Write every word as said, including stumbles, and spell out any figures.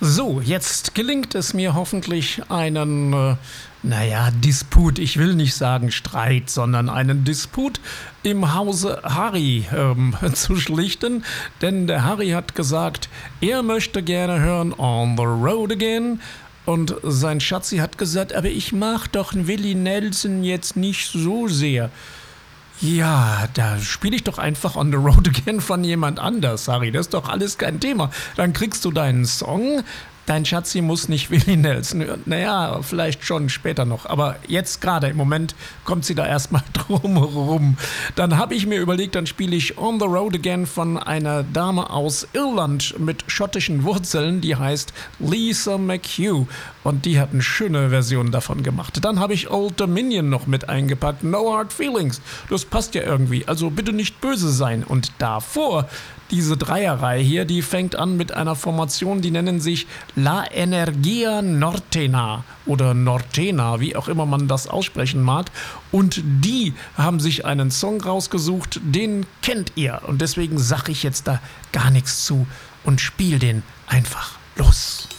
So, jetzt gelingt es mir hoffentlich einen, äh, naja, Disput, ich will nicht sagen Streit, sondern einen Disput im Hause Harry ähm, zu schlichten. Denn der Harry hat gesagt, er möchte gerne hören On the Road Again. Und sein Schatzi hat gesagt, aber ich mag doch Willie Nelson jetzt nicht so sehr. Ja, da spiele ich doch einfach On the Road Again von jemand anders, Harry. Das ist doch alles kein Thema. Dann kriegst du deinen Song. Dein Schatzi muss nicht Willie Nelson hören. Naja, vielleicht schon später noch. Aber jetzt gerade im Moment kommt sie da erstmal drum herum. Dann habe ich mir überlegt, dann spiele ich On the Road Again von einer Dame aus Irland mit schottischen Wurzeln. Die heißt Lisa McHugh. Und die hat eine schöne Version davon gemacht. Dann habe ich Old Dominion noch mit eingepackt. No Hard Feelings. Das passt ja irgendwie. Also bitte nicht böse sein. Und davor, diese Dreierreihe hier, die fängt an mit einer Formation, die nennen sich La Energia Nortena oder Nortena, wie auch immer man das aussprechen mag. Und die haben sich einen Song rausgesucht, den kennt ihr. Und deswegen sage ich jetzt da gar nichts zu und spiel den einfach los.